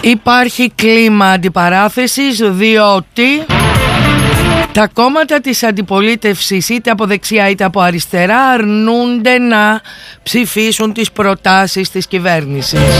Υπάρχει κλίμα αντιπαράθεσης, διότι τα κόμματα της αντιπολίτευσης, είτε από δεξιά είτε από αριστερά, αρνούνται να ψηφίσουν τις προτάσεις της κυβέρνησης.